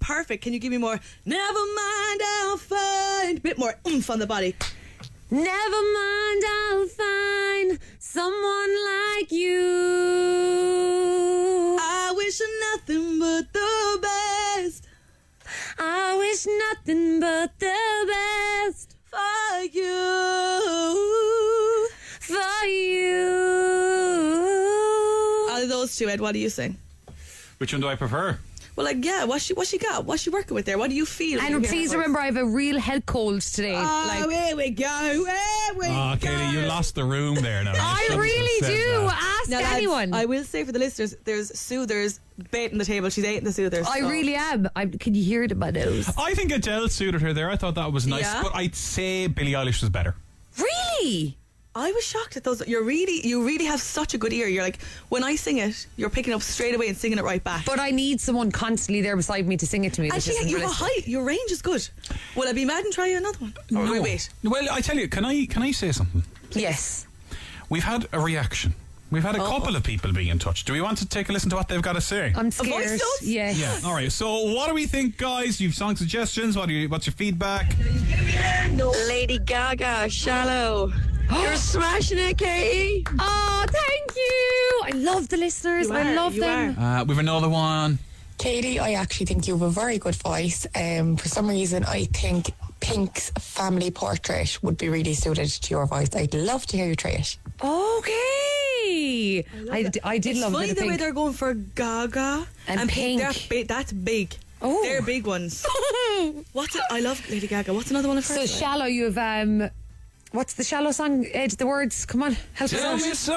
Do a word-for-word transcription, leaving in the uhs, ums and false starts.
perfect. Can you give me more? Never mind, I'll find. A bit more oomph on the body. Never mind, I'll find someone like you. I wish nothing but the best. I wish nothing but the best For you. for you. Out of those two, Ed, what do you sing? Which one do I prefer? Well, like, yeah, what's she, what's she got? What's she working with there? What do you feel? when you And hear her please voice? remember, I have a real head cold today. Oh, like, here we go. Here we Oh, go. Katie, you lost the room there now. You I shouldn't have really said do. that. Ask Now, lads, anyone. I will say for the listeners, there's soothers baiting the table. She's eating the soothers. I so. really am. I, can you hear it in my nose? I think Adele suited her there. I thought that was nice. Yeah? But I'd say Billie Eilish was better. Really? I was shocked at those. You're really, you really have such a good ear. You're like, when I sing it, you're picking up straight away and singing it right back. But I need someone constantly there beside me to sing it to me. and which she, isn't you have a realistic. height. Your range is good. Will I be mad and try you another one? Or will we wait? Well, I tell you, can I can I say something? Yes. We've had a reaction. We've had a Oh. couple of people be in touch. Do we want to take a listen to what they've got to say? I'm voice scared. note? Yes. Yeah. All right. So, what do we think, guys? You've song suggestions. What do you? What's your feedback? Lady Gaga, Shallow. You're smashing it, Katie. Oh, thank you. I love the listeners. You I are, love you them. Uh, we've another one. Katie, I actually think you have a very good voice. Um, for some reason, I think Pink's Family Portrait would be really suited to your voice. I'd love to hear you try it. Okay. I, d- I did it's love funny the the way pink. they're going for Gaga And Pink. They're big, that's big. Oh. They're big ones. What's it? I love Lady Gaga. What's another one of hers? So shallow. You have um, what's the shallow song? Ed, the words. Come on, help us Tell out. me